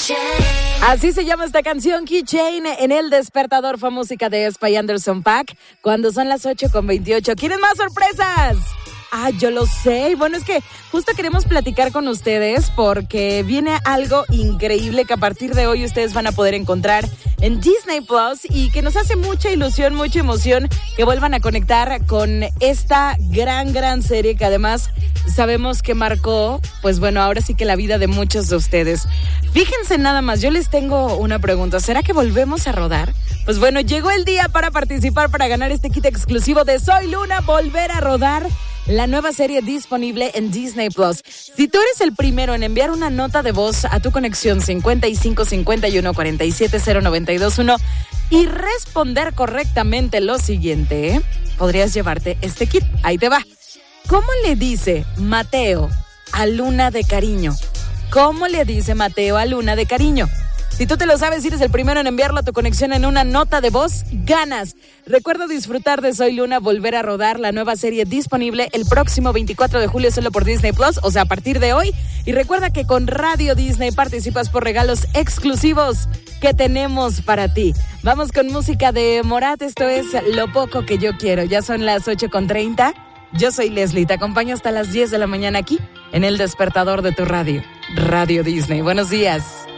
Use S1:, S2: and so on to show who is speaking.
S1: Así se llama esta canción, Keychain, en El Despertador. Fue música de Spy Anderson .Paak, cuando son las 8:28. ¿Quieren más sorpresas? Ah, yo lo sé. Bueno, es que justo queremos platicar con ustedes porque viene algo increíble que a partir de hoy ustedes van a poder encontrar en Disney Plus y que nos hace mucha ilusión, mucha emoción que vuelvan a conectar con esta gran serie que además sabemos que marcó, pues bueno, ahora sí que la vida de muchos de ustedes. Fíjense nada más, yo les tengo una pregunta. ¿Será que volvemos a rodar? Pues bueno, llegó el día para participar, para ganar este kit exclusivo de Soy Luna, Volver a Rodar, la nueva serie disponible en Disney Plus. Si tú eres el primero en enviar una nota de voz a tu conexión 55 51 47 0921 y responder correctamente lo siguiente, podrías llevarte este kit. Ahí te va. ¿Cómo le dice Mateo a Luna de cariño? ¿Cómo le dice Mateo a Luna de cariño? Si tú te lo sabes y eres el primero en enviarlo a tu conexión en una nota de voz, ganas. Recuerda disfrutar de Soy Luna, Volver a Rodar, la nueva serie disponible el próximo 24 de julio solo por Disney Plus, o sea, a partir de hoy. Y recuerda que con Radio Disney participas por regalos exclusivos que tenemos para ti. Vamos con música de Morat, esto es Lo Poco Que Yo Quiero. Ya son las 8:30. Yo soy Leslie, te acompaño hasta las 10 de la mañana aquí en El Despertador de tu radio, Radio Disney. Buenos días.